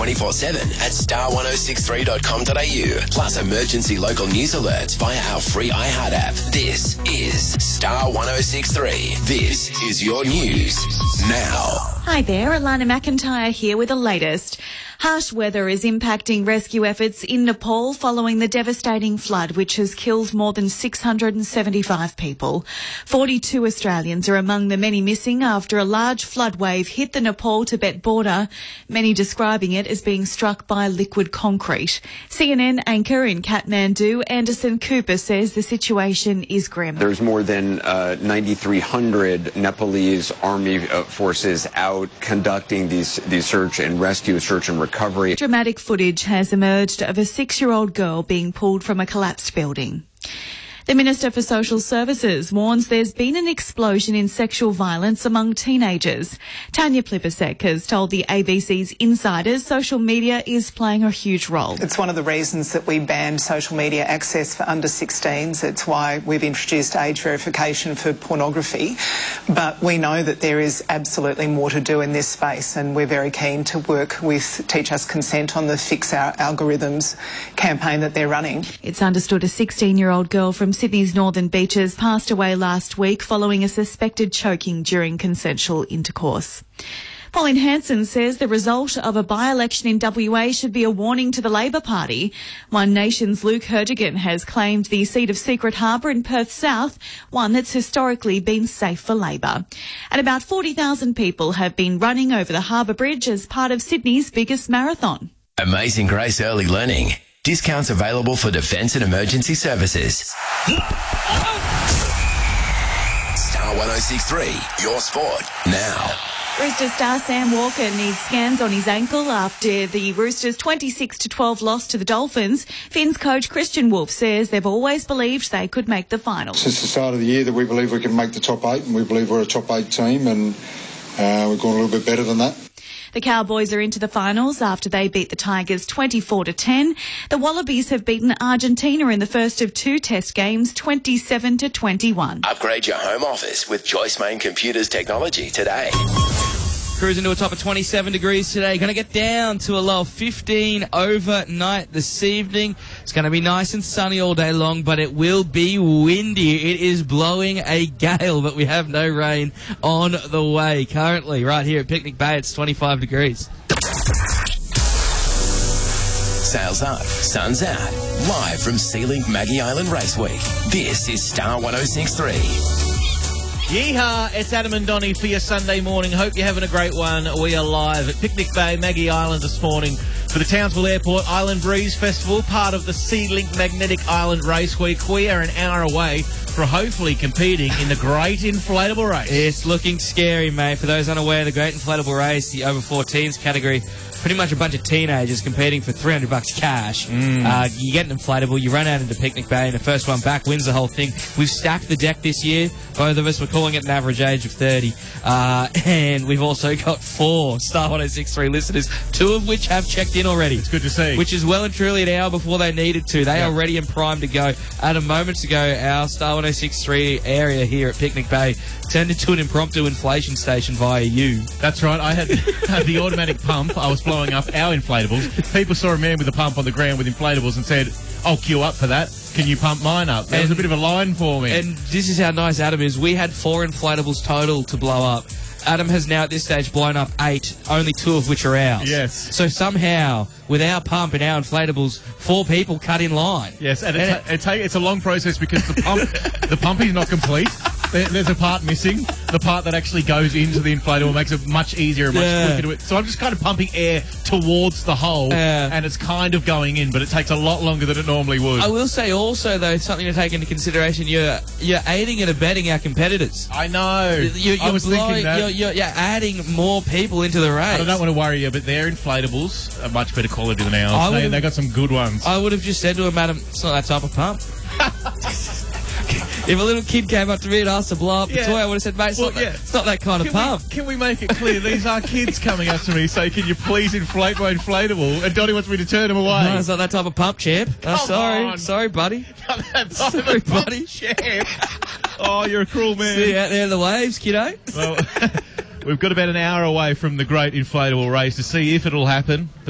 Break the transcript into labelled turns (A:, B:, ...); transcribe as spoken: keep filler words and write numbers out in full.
A: twenty-four seven at star one oh six three dot com dot a u. Plus emergency local news alerts via our free iHeart app. This is Star one oh six three. This is your news now.
B: Hi there, Alana McIntyre here with the latest. Harsh weather is impacting rescue efforts in Nepal following the devastating flood which has killed more than six hundred seventy-five people. forty-two Australians are among the many missing after a large flood wave hit the Nepal-Tibet border, many describing it as being struck by liquid concrete. C N N anchor in Kathmandu, Anderson Cooper, says the situation is grim.
C: There's more than uh, ninety-three hundred Nepalese army uh, forces out conducting these, these search and rescue, search and recovery. Recovery.
B: Dramatic footage has emerged of a six-year-old girl being pulled from a collapsed building. The Minister for Social Services warns there's been an explosion in sexual violence among teenagers. Tanya Plibersek has told the A B C's Insiders social media is playing a huge role.
D: It's one of the reasons that we banned social media access for under sixteens. It's why we've introduced age verification for pornography. But we know that there is absolutely more to do in this space, and we're very keen to work with Teach Us Consent on the Fix Our Algorithms campaign that they're running.
B: It's understood a sixteen-year-old girl from Sydney's Northern Beaches passed away last week following a suspected choking during consensual intercourse. Pauline Hanson says the result of a by-election in W A should be a warning to the Labor Party. One Nation's Luke Hertigan has claimed the seat of Secret Harbour in Perth South, one that's historically been safe for Labor. And about forty thousand people have been running over the Harbour Bridge as part of Sydney's biggest marathon.
A: Amazing Grace Early Learning. Discounts available for defence and emergency services. Star one oh six three, your sport now.
B: Roosters star Sam Walker needs scans on his ankle after the Roosters' twenty-six to twelve loss to the Dolphins. Finns coach Christian Wolf says they've always believed they could make the finals.
E: Since the start of the year that we believe we can make the top eight, and we believe we're a top eight team, and uh, we've gone a little bit better than that.
B: The Cowboys are into the finals after they beat the Tigers twenty-four to ten. The Wallabies have beaten Argentina in the first of two test games, twenty-seven to twenty-one.
A: Upgrade your home office with Joyce Main Computers technology today.
F: Cruising to a top of twenty-seven degrees today. Going to get down to a low of fifteen overnight this evening. It's going to be nice and sunny all day long, but it will be windy. It is blowing a gale, but we have no rain on the way. Currently, right here at Picnic Bay, it's twenty-five degrees.
A: Sails up, sun's out. Live from SeaLink Maggie Island Race Week. This is Star one oh six three.
G: Yeehaw, it's Adam and Donnie for your Sunday morning. Hope you're having a great one. We are live at Picnic Bay, Maggie Island this morning for the Townsville Airport Island Breeze Festival, part of the SeaLink Magnetic Island Race Week. We are an hour away for hopefully competing in the Great Inflatable Race.
F: It's looking scary, mate. For those unaware, the Great Inflatable Race, the over fourteens category, pretty much a bunch of teenagers competing for three hundred bucks cash. Mm. Uh, you get an inflatable, you run out into Picnic Bay, and the first one back wins the whole thing. We've stacked the deck this year. Both of us were calling it an average age of thirty. Uh, and we've also got four Star one oh six three listeners, two of which have checked in already.
G: It's good to see.
F: Which is well and truly an hour before they needed to. They
G: yep.
F: are ready and primed to go. At a moments ago, our Star one oh six three area here at Picnic Bay turned into an impromptu inflation station via you.
G: That's right. I had the automatic pump. I was blowing up our inflatables. People saw a man with a pump on the ground with inflatables and said, I'll queue up for that. Can you pump mine up? There was a bit of a line for me.
F: And this is how nice Adam is. We had four inflatables total to blow up. Adam has now at this stage blown up eight, only two of which are ours.
G: Yes.
F: So somehow, with our pump and our inflatables, four people cut in line.
G: Yes, and, and it's, it, it take, it's a long process because the pump the pump is not complete. There, there's a part missing. The part that actually goes into the inflatable makes it much easier and much
F: yeah.
G: quicker to it. So I'm just kind of pumping air towards the hole,
F: yeah.
G: and it's kind of going in, but it takes a lot longer than it normally would.
F: I will say also, though, something to take into consideration, you're you're aiding and abetting our competitors.
G: I know.
F: You're, you're
G: I was
F: blowing,
G: thinking that.
F: You're, you're, you're adding more people into the race.
G: I don't want to worry you, but their inflatables are much better quality than ours. They, they got some good ones.
F: I would have just said to him, Madam, it's not that type of pump. If a little kid came up to me and asked to blow up
G: yeah.
F: the toy, I would have said, mate, it's,
G: well,
F: not,
G: yeah.
F: that, it's not that kind
G: can
F: of pump.
G: We, can we make it clear these are kids coming up to me saying, can you please inflate my inflatable? And Donnie wants me to turn them away.
F: No, it's not that type of pump, champ. Oh, sorry.
G: On.
F: Sorry, buddy.
G: Not that type
F: sorry,
G: of
F: buddy.
G: Pump, champ. Oh, you're a cruel man.
F: See you out there in the waves, kiddo.
G: Well, we've got about an hour away from the Great Inflatable Race to see if it'll happen.